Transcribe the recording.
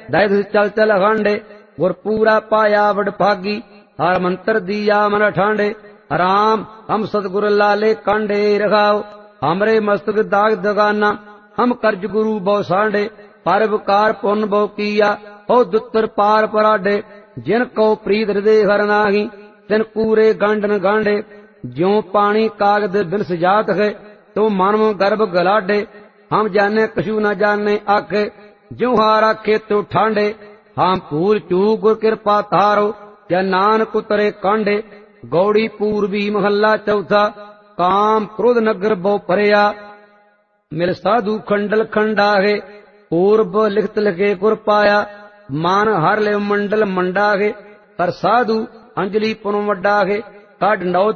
दैद चल चल हांडे गुर पूरा पाया वड भागी हर मंत्र दिया मन ठांडे राम हम सतगुर लाले कांडे रखाओ हमरे मस्तक दाग दगाना हम कर्ज गुरु बहु सांडे परोपकार पुन बहु किया हो दुत्तर पार पराडे जिन को प्रीत हृदय हर नाही तिन कूरे गांडन गांडे ज्यों पानी कागद बिन सजात है तो मानव गर्भ गलाडे हम जाने कछु न जाने आखे ज्यों हार आखे तो ठांडे हम पूर चूक गुर कृपा तारो या नानक उतरे कांडे गौड़ी पूर्वी महला चौथा काम क्रोध नगर बहु परया मिल साधु खंडल खंडाहे पूर्व लिखत लिखे गुर पाया मान हर ले मंडल मंडाहे कर साधु अंजलि पुन वड्डाहे काड नौ